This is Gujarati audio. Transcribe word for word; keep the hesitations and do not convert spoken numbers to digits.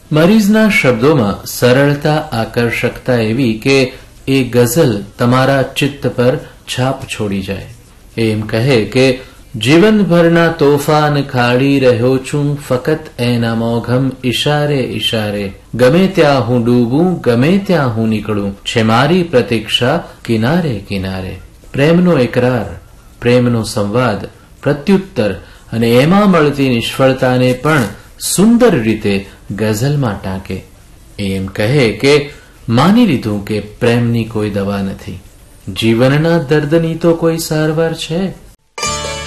મરીઝના શબ્દોમાં સરળતા આકર્ષકતા એવી કે એ ગઝલ તમારા ચિત્ત પર છાપ છોડી જાય. એમ કહે કે જીવનભરના તોફાન ખાડી રહ્યો છું ફકત એના મોઘમ ઇશારે ઇશારે. ગમે ત્યાં હું ડૂબું, ગમે ત્યાં હું નીકળું, છે મારી પ્રતીક્ષા કિનારે કિનારે. પ્રેમનો એકરાર, પ્રેમનો સંવાદ, પ્રત્યુત્તર અને એમાં મળતી નિષ્ફળતાને પણ સુંદર રીતે ગઝલમાં ટાંકે. એમ કહે કે માની લીધું કે પ્રેમની કોઈ દવા નથી, જીવનના દર્દની તો કોઈ સારવાર છે.